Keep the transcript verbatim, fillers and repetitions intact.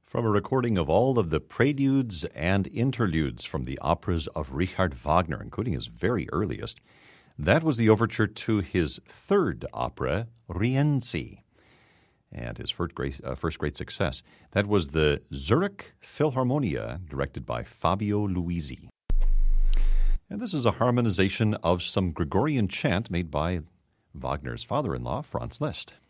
From a recording of all of the preludes and interludes from the operas of Richard Wagner, including his very earliest, that was the overture to his third opera, Rienzi, and his first great, uh, first great success. That was the Zurich Philharmonia, directed by Fabio Luisi. And this is a harmonization of some Gregorian chant made by Wagner's father-in-law, Franz Liszt.